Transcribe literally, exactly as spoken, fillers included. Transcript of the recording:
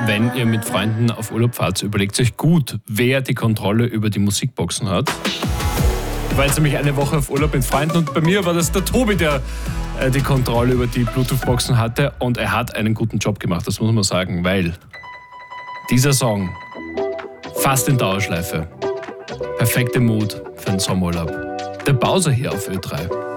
wenn ihr mit Freunden auf Urlaub fahrt, überlegt euch gut, wer die Kontrolle über die Musikboxen hat. Ich war jetzt nämlich eine Woche auf Urlaub mit Freunden und bei mir war das der Tobi, der äh, die Kontrolle über die Bluetooth-Boxen hatte und er hat einen guten Job gemacht, das muss man sagen, weil dieser Song, fast in Dauerschleife, perfekte Mood für einen Sommerurlaub. Der Bowser hier auf Ö drei.